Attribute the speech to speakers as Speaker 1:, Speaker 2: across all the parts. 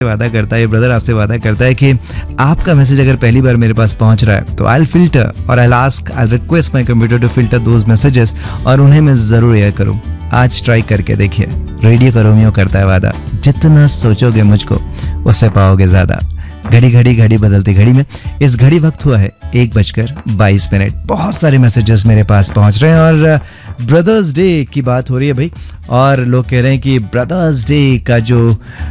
Speaker 1: वादा करता है, ये ब्रदर आपसे वादा करता है कि आपका मैसेज अगर पहली बार मेरे पास पहुंच रहा है तो आई फिल्टर और I request my computer to filter those messages और उन्हें मैं जरूर एयर करूं। आज ट्राई करके देखिए। रेडियो का रोमियो करता है वादा, जितना सोचोगे मुझको उससे पाओगे ज्यादा। घड़ी बदलती घड़ी में इस घड़ी वक्त हुआ है 1:22। बहुत सारे मैसेजेस मेरे पास पहुंच रहे हैं और ब्रदर्स डे की बात हो रही है भाई, और लोग कह रहे हैं कि ब्रदर्स डे का जो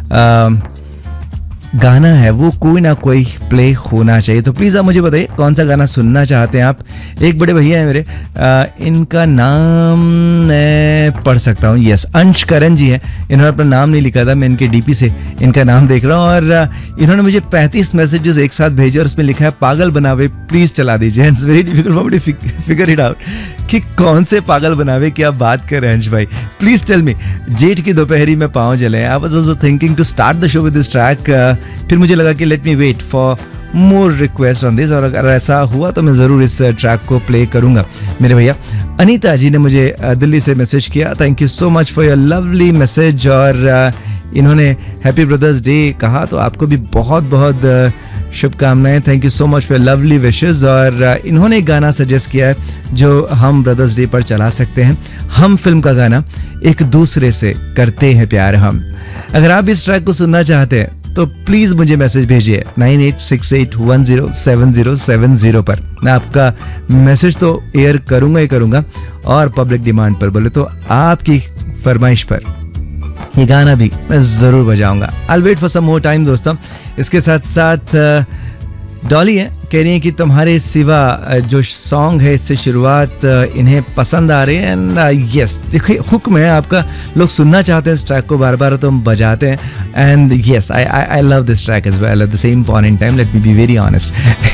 Speaker 1: गाना है वो कोई ना कोई प्ले होना चाहिए। तो प्लीज़ आप मुझे बताइए कौन सा गाना सुनना चाहते हैं आप। एक बड़े भैया हैं मेरे, इनका नाम मैं पढ़ सकता हूँ, यस, अंश करण जी हैं। इन्होंने अपना नाम नहीं लिखा था, मैं इनके डीपी से इनका नाम देख रहा हूँ और इन्होंने मुझे 35 मैसेजेस एक साथ भेजे और उसमें लिखा है पागल बनावे प्लीज़ चला दीजिए। It's very difficult for me to figure it out कि कौन से पागल बनावे की आप बात कर रहे हैं अंश भाई। Please tell me. जेठ की दोपहरी में पाँव जले। I was also thinking to start the show with this track, फिर मुझे लगा कि let me wait for more request on this, और अगर ऐसा हुआ तो मैं ज़रूर इस ट्रैक को प्ले करूंगा। मेरे भैया अनीता जी ने मुझे दिल्ली से मैसेज किया, thank you so much for your lovely message, और इन्होंने हैप्पी ब्रदर्स डे कहा, तो आपको भी बहुत बहुत शुभकामनाएं। Thank you so much for lovely wishes. और इन्होंने एक गाना सजेस्ट किया है जो हम ब्रदर्स डे पर चला सकते हैं, हम फिल्म का गाना, एक दूसरे से करते हैं प्यार हम। अगर आप इस ट्रैक को सुनना चाहते हैं तो प्लीज मुझे मैसेज भेजिए 9868107070 पर। मैं आपका मैसेज तो एयर करूंगा ही करूंगा, और पब्लिक डिमांड पर बोले तो आपकी फरमाइश पर ये गाना भी मैं जरूर बजाऊंगा। I'll wait for some more time दोस्तों। इसके साथ साथ डॉली है, कह रही है कि तुम्हारे सिवा जो सॉन्ग है इससे शुरुआत इन्हें पसंद आ रही है। एंड यस, देखिए हुक्म है आपका, लोग सुनना चाहते हैं इस ट्रैक को बार बार तो हम बजाते हैं। And yes, I love this track as well at the same point in time, let me be very honest.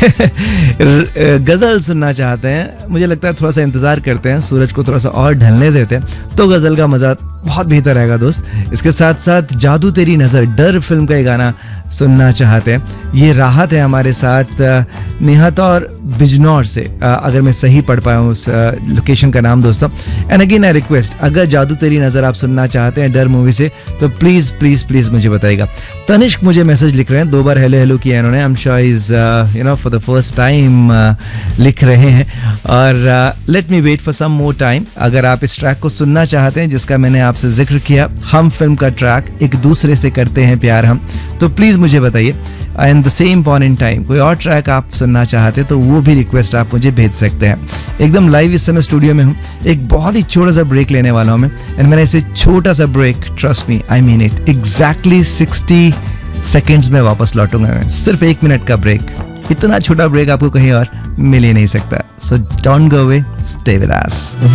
Speaker 1: गजल सुनना चाहते हैं, मुझे लगता है थोड़ा सा इंतजार करते हैं, सूरज को थोड़ा सा और ढलने देते हैं तो गजल का मजा बहुत बेहतर रहेगा दोस्त। इसके साथ साथ जादू तेरी नजर, डर फिल्म का ये गाना सुनना चाहते हैं। ये राहत है हमारे साथ निहत और बिजनौर से, अगर मैं सही पढ़ पाया हूँ उस लोकेशन का नाम दोस्तों। एंड अगेन आई रिक्वेस्ट, अगर जादू तेरी नजर आप सुनना चाहते हैं डर मूवी से तो प्लीज प्लीज प्लीज मुझे बताइएगा। तनिष्क मुझे मैसेज लिख रहे हैं, 2 बार हेलो हेलो किया इन्होंने। I am sure is for the first time लिख रहे हैं, और let me wait for some more time. अगर आप इस ट्रैक को सुनना चाहते हैं जिसका मैंने आपसे जिक्र किया, हम फिल्म का ट्रैक, एक दूसरे से करते हैं प्यार हम, तो प्लीज मुझे बताइए। And the same point in time कोई और ट्रैक आप सुनना चाहते तो वो भी रिक्वेस्ट आप मुझे भेज सकते हैं। एकदम लाइव इस समय स्टूडियो में हूँ, एक बहुत ही छोटा सा ब्रेक लेने वाला हूँ मैं। एंड मैंने इसे छोटा सा break, trust me I mean it, exactly 60 seconds में वापस लौटूंगा मैं। सिर्फ 1 मिनट का ब्रेक, इतना छोटा ब्रेक आपको कहीं और मिल ही नहीं सकता। So don't go away, stay with us.